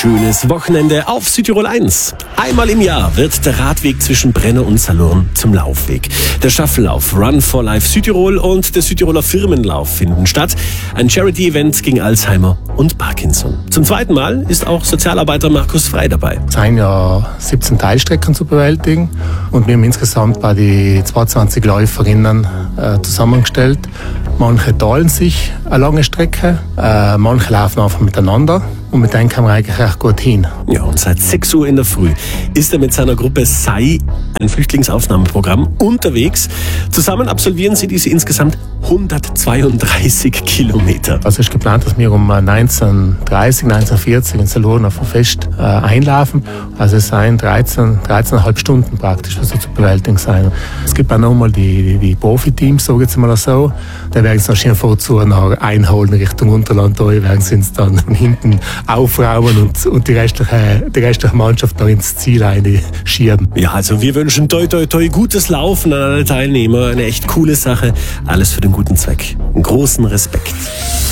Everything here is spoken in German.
schönes Wochenende auf Südtirol 1. Einmal im Jahr wird der Radweg zwischen Brenner und Salurn zum Laufweg. Der Staffellauf Run for Life Südtirol und der Südtiroler Firmenlauf finden statt. Ein Charity-Event gegen Alzheimer und Parkinson. Zum zweiten Mal ist auch Sozialarbeiter Markus Frei dabei. Es sind ja 17 Teilstrecken zu bewältigen und wir haben insgesamt bei die 22 Läuferinnen zusammengestellt. Manche teilen sich eine lange Strecke, manche laufen einfach miteinander. Und mit denen kann man eigentlich recht gut hin. Ja, und seit 6 Uhr in der Früh ist er mit seiner Gruppe SAI, ein Flüchtlingsaufnahmeprogramm, unterwegs. Zusammen absolvieren sie diese insgesamt 132 Kilometer. Also ist geplant, dass wir um 19:30, 19:40 in Salurn auf ein Fest einlaufen. Also es seien 13,5 Stunden praktisch, was so zu bewältigen sein. Es gibt auch nochmal die Profiteams, sage ich jetzt mal so. Da werden sie noch schön vorzu einholen Richtung Unterland. Da werden sie uns dann hinten aufrauben und die restliche Mannschaft noch ins Ziel einschieben. Ja, also wir wünschen toi toi toi gutes Laufen an alle Teilnehmer. Eine echt coole Sache. Alles für den guten Zweck. Einen großen Respekt.